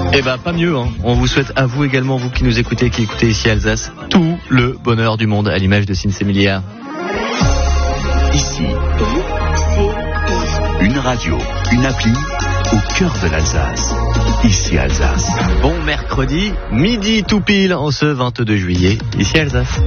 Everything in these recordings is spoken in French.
Eh ben pas mieux, hein. On vous souhaite à vous également, vous qui nous écoutez, qui écoutez ici Alsace, tout le bonheur du monde à l'image de Sinsemilia. Ici, une radio, une appli au cœur de l'Alsace. Ici Alsace. Bon mercredi, midi tout pile en ce 22 juillet, ici Alsace.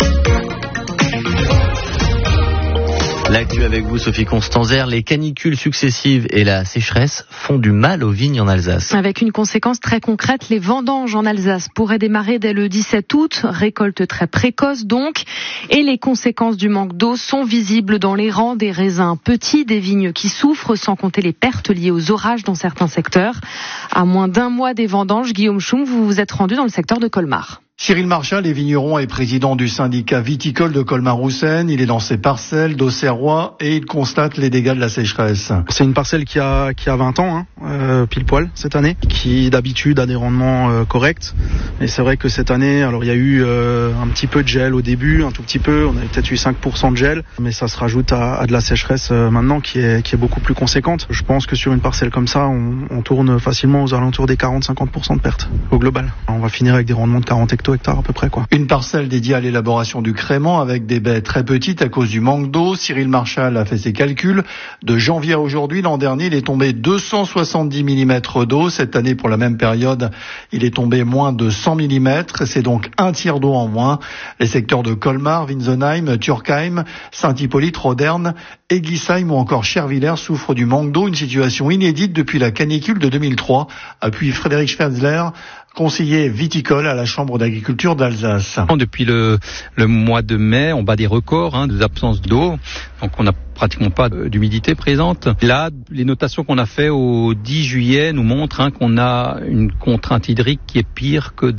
L'actu avec vous, Sophie Constanzer. Les canicules successives et la sécheresse font du mal aux vignes en Alsace. Avec une conséquence très concrète, les vendanges en Alsace pourraient démarrer dès le 17 août, récolte très précoce donc, et les conséquences du manque d'eau sont visibles dans les rangs des raisins petits, des vignes qui souffrent, sans compter les pertes liées aux orages dans certains secteurs. À moins d'un mois des vendanges, Guillaume Schum, vous vous êtes rendu dans le secteur de Colmar. Cyril Marchal est vigneron et président du syndicat viticole de Colmar-Roussenne. Il est dans ses parcelles d'Auxerrois et il constate les dégâts de la sécheresse. C'est une parcelle qui a 20 ans, pile poil cette année, qui d'habitude a des rendements corrects. Et c'est vrai que cette année, alors il y a eu un petit peu de gel au début, un tout petit peu. On avait peut-être eu 5% de gel, mais ça se rajoute à de la sécheresse maintenant qui est beaucoup plus conséquente. Je pense que sur une parcelle comme ça, on tourne facilement aux alentours des 40-50% de pertes au global. On va finir avec des rendements de 40 hectares à peu près, quoi. Une parcelle dédiée à l'élaboration du crément avec des baies très petites à cause du manque d'eau. Cyril Marchal a fait ses calculs. De janvier à aujourd'hui, l'an dernier, il est tombé 270 mm d'eau. Cette année, pour la même période, il est tombé moins de 100 mm. C'est donc un tiers d'eau en moins. Les secteurs de Colmar, Winsenheim, Turkheim, Saint-Hippolyte, Roderne, Eguisheim ou encore Chervillers souffrent du manque d'eau. Une situation inédite depuis la canicule de 2003. Appuie Frédéric Schwerzler, conseiller viticole à la Chambre d'agriculture d'Alsace. Depuis le mois de mai, on bat des records des absences d'eau. Donc on n'a pratiquement pas d'humidité présente. Là, les notations qu'on a fait au 10 juillet nous montrent qu'on a une contrainte hydrique qui est pire que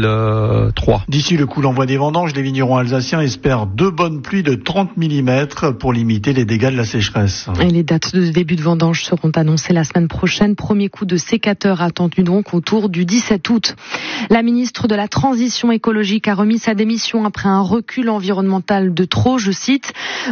2003. D'ici le coup d'envoi des vendanges, les vignerons alsaciens espèrent 2 bonnes pluies de 30 mm pour limiter les dégâts de la sécheresse. Et les dates de début de vendange seront annoncées la semaine prochaine. Premier coup de sécateur attendu donc autour du 17 août. La ministre de la Transition écologique a remis sa démission après un recul environnemental de trop, je cite.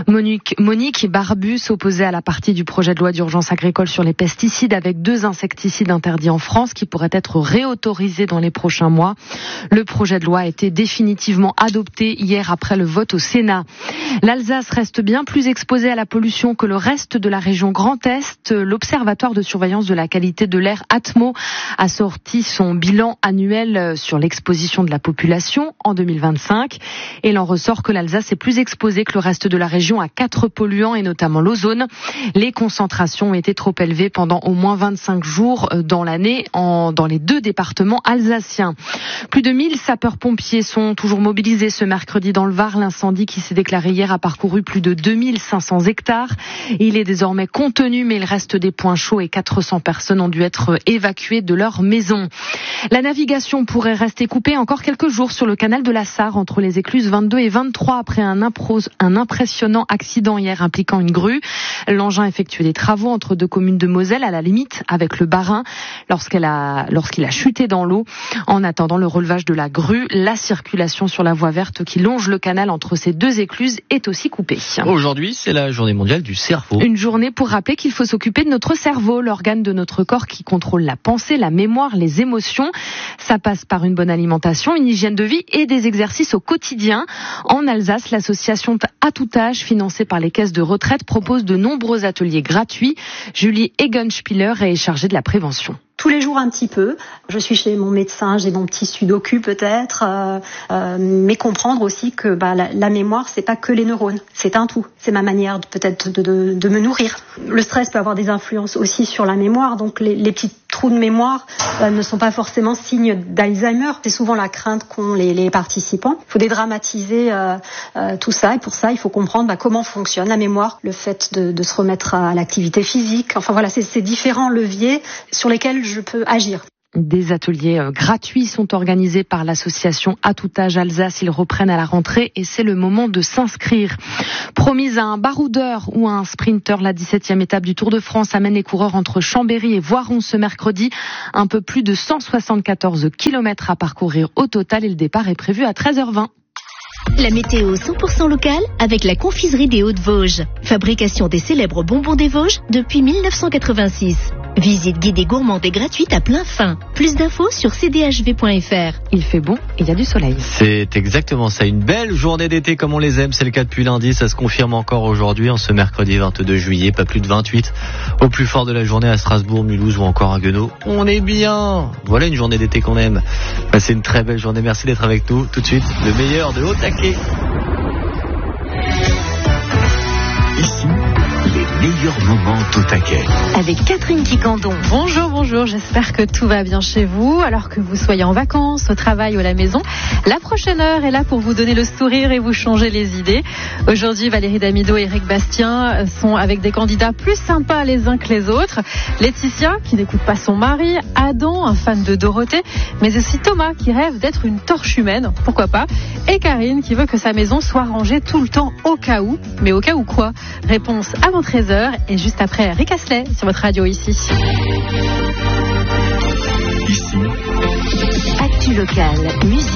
Monique Barbu s'opposait à la partie du projet de loi d'urgence agricole sur les pesticides avec 2 insecticides interdits en France qui pourraient être réautorisés dans les prochains mois. Le projet de loi a été définitivement adopté hier après le vote au Sénat. L'Alsace reste bien plus exposée à la pollution que le reste de la région Grand Est. L'Observatoire de surveillance de la qualité de l'air Atmo a sorti son bilan annuel sur l'exposition de la population en 2025. Et il en ressort que l'Alsace est plus exposée que le reste de la région à 4 polluants et notamment l'ozone. Les concentrations ont été trop élevées pendant au moins 25 jours dans l'année dans les 2 départements alsaciens. Plus de 1000 sapeurs-pompiers sont toujours mobilisés ce mercredi dans le Var. L'incendie qui s'est déclaré hier a parcouru plus de 2500 hectares. Il est désormais contenu, mais il reste des points chauds et 400 personnes ont dû être évacuées de leur maison. La navigation pourrait rester coupée encore quelques jours sur le canal de la Sarre entre les écluses 22 et 23 après un impressionnant accident hier impliquant une grue. L'engin effectuait des travaux entre 2 communes de Moselle à la limite avec le Bas-Rhin lorsqu'il a chuté dans l'eau. En attendant le relevage de la grue, la circulation sur la voie verte qui longe le canal entre ces 2 écluses est aussi coupée. Aujourd'hui, c'est la journée mondiale du cerveau. Une journée pour rappeler qu'il faut s'occuper de notre cerveau, l'organe de notre corps qui contrôle la pensée, la mémoire, les émotions. Ça passe par une bonne alimentation, une hygiène de vie et des exercices au quotidien. En Alsace, l'association À tout âge, financée par les caisses de retraite, propose de nombreux ateliers gratuits. Julie Egenspieler est chargée de la prévention. Tous les jours un petit peu. Je suis chez mon médecin, j'ai mon petit sudoku peut-être, mais comprendre aussi que la mémoire, c'est pas que les neurones, c'est un tout. C'est ma manière peut-être de me nourrir. Le stress peut avoir des influences aussi sur la mémoire, donc les petits trous de mémoire ne sont pas forcément signes d'Alzheimer. C'est souvent la crainte qu'ont les participants. Il faut dédramatiser tout ça, et pour ça, il faut comprendre comment fonctionne la mémoire, le fait de se remettre à l'activité physique. Enfin voilà, c'est différents leviers sur lesquels je peux agir. Des ateliers gratuits sont organisés par l'association À tout âge Alsace. Ils reprennent à la rentrée et c'est le moment de s'inscrire. Promise à un baroudeur ou à un sprinter, la 17e étape du Tour de France amène les coureurs entre Chambéry et Voiron ce mercredi. Un peu plus de 174 km à parcourir au total et le départ est prévu à 13h20. La météo 100% locale avec la confiserie des Hauts-de-Vosges. Fabrication des célèbres bonbons des Vosges depuis 1986. Visite guidée gourmande et gratuite à plein fin. Plus d'infos sur cdhv.fr. Il fait bon, il y a du soleil. C'est exactement ça, une belle journée d'été comme on les aime, c'est le cas depuis lundi, ça se confirme encore aujourd'hui, en ce mercredi 22 juillet, pas plus de 28 au plus fort de la journée à Strasbourg, Mulhouse ou encore à Guenot. On est bien, voilà une journée d'été qu'on aime. Passez une très belle journée, merci d'être avec nous. Tout de suite, le meilleur de haut taquet. Ici, les meilleurs moments au taquet. Avec Catherine Quicandon. Bonjour, j'espère que tout va bien chez vous, alors que vous soyez en vacances, au travail ou à la maison. La prochaine heure est là pour vous donner le sourire et vous changer les idées. Aujourd'hui, Valérie Damido et Eric Bastien sont avec des candidats plus sympas les uns que les autres. Laetitia, qui n'écoute pas son mari, Adam, un fan de Dorothée, mais aussi Thomas, qui rêve d'être une torche humaine, pourquoi pas, et Karine, qui veut que sa maison soit rangée tout le temps au cas où. Mais au cas où quoi? Réponse avant 13h et juste après Rick Astley sur votre radio ici. Ici, Actu locale, musique.